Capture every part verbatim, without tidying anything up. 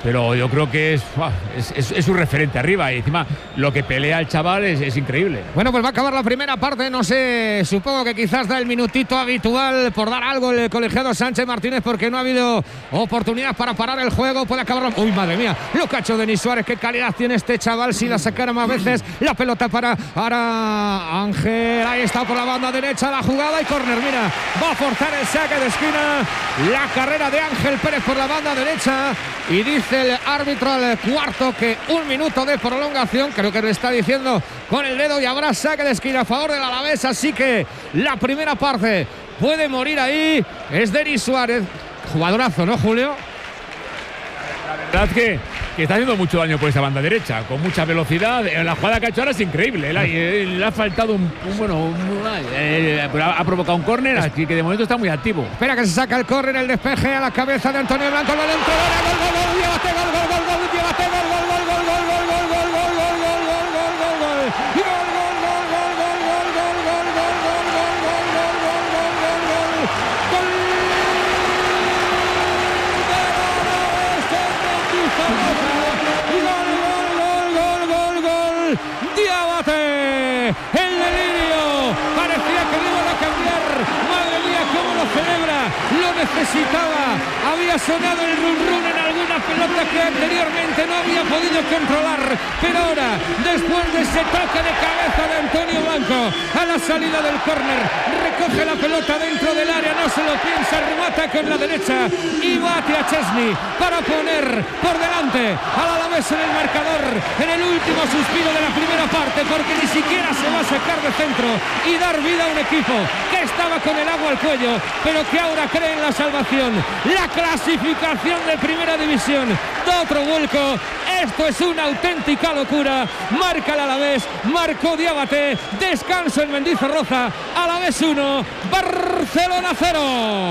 pero yo creo que es, es, es, es un referente arriba y encima lo que pelea el chaval es, es increíble. Bueno, pues va a acabar la primera parte, no sé, supongo que quizás da el minutito habitual por dar algo el colegiado Sánchez Martínez porque no ha habido oportunidad para parar el juego, puede acabar. Uy, madre mía, lo que ha hecho Denis Suárez, qué calidad tiene este chaval, si la sacara más veces, la pelota para ahora Ángel, ahí está por la banda derecha la jugada y córner, mira, va a forzar el saque de esquina, la carrera de Ángel Pérez por la banda derecha y dice el árbitro al cuarto que un minuto de prolongación, creo que le está diciendo con el dedo y habrá saque de esquina a favor del Alavés, así que la primera parte puede morir ahí, es Denis Suárez, jugadorazo, ¿no, Julio? La verdad que, que está haciendo mucho daño por esa banda derecha, con mucha velocidad. La jugada que ha hecho ahora es increíble. Le, le ha faltado un, un bueno, un, eh, ha, ha provocado un córner, así que de momento está muy activo. Espera que se saca el córner, el despeje a la cabeza de Antonio Blanco, lo dentro, gol, gol, gol, gol, llévate, gol, gol, gol, gol, llévate, gol, gol, gol, gol, gol, gol, gol, gol, gol, gol, gol, gol, gol, gol, gol. Diabate, el delirio, parecía que le iban a cambiar, madre mía cómo lo celebra, lo necesitaba, había sonado el run run en alguna pelota que anteriormente no había podido controlar, pero ahora después de ese toque de cabeza de Antonio Blanco a la salida del córner, recoge la pelota dentro del área, no se lo piensa, remata con la derecha y bate a Chesney para poner por delante al Alavés en el marcador en el último suspiro de la primera parte, porque ni siquiera se va a sacar de centro y dar vida a un equipo que estaba con el agua al cuello, pero que ahora cree en la salvación, la clasificación de primera división, da otro vuelco. Esto es una auténtica locura. Marca el Alavés, marcó Diabate, descanso en Mendizorroza, Alavés uno, Barcelona cero.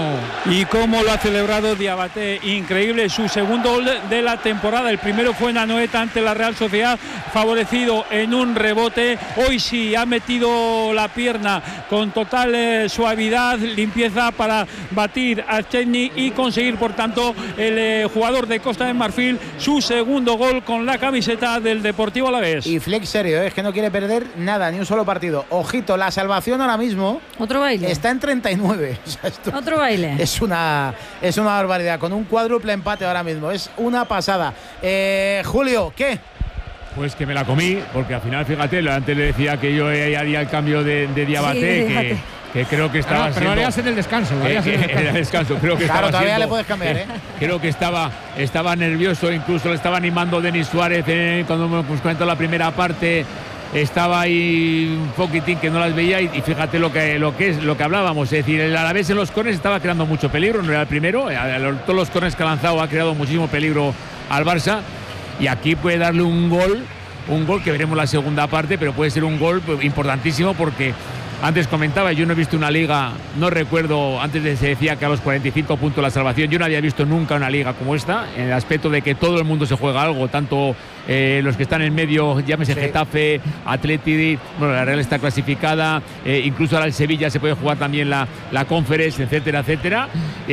Y cómo lo ha celebrado Diabate, increíble, su segundo gol de la temporada. El primero fue en Anoeta ante la Real Sociedad, favorecido en un rebote. Hoy sí ha metido la pierna con total eh, suavidad, limpieza para batir a Chesney y conseguir por tanto el eh, jugador de Costa de Marfil su segundo gol con la camiseta del Deportivo Alavés. Y Fleck serio, ¿eh? Es que no quiere perder nada, ni un solo partido. Ojito, la salvación ahora mismo otro baile está en treinta y nueve. O sea, esto otro baile. Es una, es una barbaridad, con un cuádruple empate ahora mismo. Es una pasada. Eh, Julio, ¿qué? Pues que me la comí, porque al final, fíjate, antes le decía que yo haría el cambio de, de Diabate, sí, que, que creo que estaba no, no, pero siendo, lo harías en el descanso. Lo harías eh, en el descanso. En el descanso. Creo que claro, estaba todavía siendo, le puedes cambiar, ¿eh? Creo que estaba, estaba nervioso, incluso le estaba animando Denis Suárez eh, cuando me pues, comentó la primera parte. Estaba ahí un poquitín que no las veía y, y fíjate lo que, lo que es lo que hablábamos, es decir, el Alavés en los corners estaba creando mucho peligro, no era el primero, a, a, a, todos los corners que ha lanzado ha creado muchísimo peligro al Barça y aquí puede darle un gol, un gol que veremos la segunda parte, pero puede ser un gol importantísimo porque antes comentaba, yo no he visto una liga, no recuerdo, antes se decía que a los cuarenta y cinco puntos la salvación, yo no había visto nunca una liga como esta, en el aspecto de que todo el mundo se juega algo, tanto eh, los que están en medio, llámese sí. Getafe, Atleti, bueno, la Real está clasificada, eh, incluso ahora el Sevilla se puede jugar también la, la Conference, etcétera, etcétera,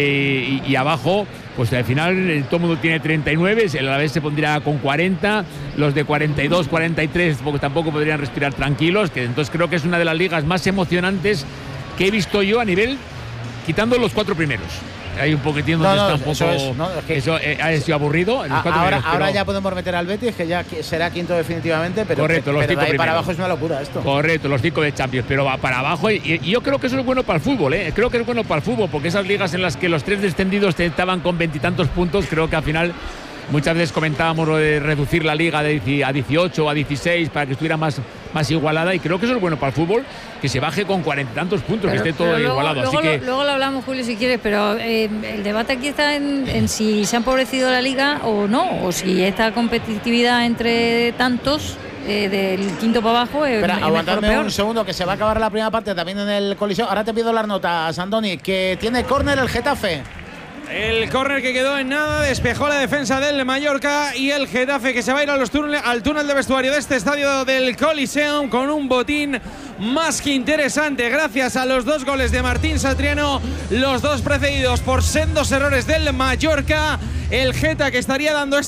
eh, y, y abajo, pues al final todo el mundo tiene treinta y nueve, el Alavés se pondría con cuarenta, los de cuarenta y dos, cuarenta y tres porque tampoco podrían respirar tranquilos, que entonces creo que es una de las ligas más emocionantes que he visto yo a nivel, quitando los cuatro primeros. Hay un poquitín donde no, no, está un poco. Eso, es, no, es que eso eh, ha sido aburrido. A, ahora primeros, ahora pero... ya podemos meter al Betis, que ya será quinto definitivamente, pero, correcto, los pero cinco de ahí primeros. Para abajo es una locura esto. Correcto, los cinco de Champions, pero va para abajo. Y, y yo creo que eso es bueno para el fútbol, ¿eh? Creo que es bueno para el fútbol, porque esas ligas en las que los tres descendidos estaban con veintitantos puntos, creo que al final. Muchas veces comentábamos lo de reducir la liga de a dieciocho o a dieciséis para que estuviera más, más igualada y creo que eso es bueno para el fútbol, que se baje con cuarenta y tantos puntos, pero, que esté todo luego, igualado. Luego, Así que... lo, luego lo hablamos, Julio, si quieres, pero eh, el debate aquí está en, en si se ha empobrecido la liga o no, o si esta competitividad entre tantos eh, del quinto para abajo es, Espera, es aguantadme un segundo, que se va a acabar la primera parte también en el Coliseo. Ahora te pido las notas, Andoni, que tiene córner el Getafe. El córner que quedó en nada, despejó la defensa del Mallorca y el Getafe que se va a ir a los túnel, al túnel de vestuario de este estadio del Coliseum con un botín más que interesante gracias a los dos goles de Martín Satriano, los dos precedidos por sendos errores del Mallorca. El Geta que estaría dando